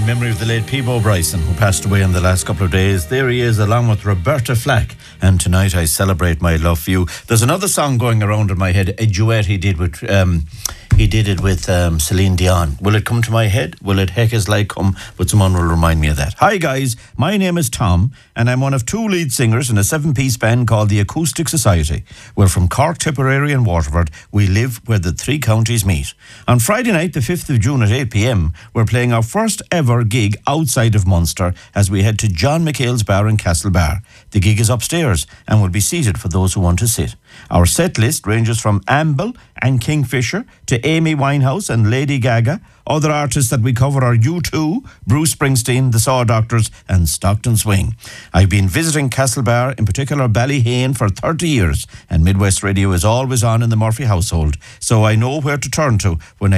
in memory of the late Peebo Bryson, who passed away in the last couple of days. There he is, along with Roberta Flack. And tonight I celebrate my love for you. There's another song going around in my head, a duet he did with Celine Dion. Will it come to my head? Will it heck as like come? But someone will remind me of that. Hi guys, my name is Tom, and I'm one of two lead singers in a 7-piece band called the Acoustic Society. We're from Cork, Tipperary and Waterford. We live where the three counties meet. On Friday night, the 5th of June at 8 p.m, we're playing our first ever gig outside of Munster as we head to John McHale's Bar in Castlebar. The gig is upstairs and will be seated for those who want to sit. Our set list ranges from Amble and Kingfisher to Amy Winehouse and Lady Gaga. Other artists that we cover are U2, Bruce Springsteen, The Saw Doctors and Stockton Swing. I've been visiting Castlebar, in particular Ballyhane, for 30 years, and Midwest Radio is always on in the Murphy household, so I know where to turn to when I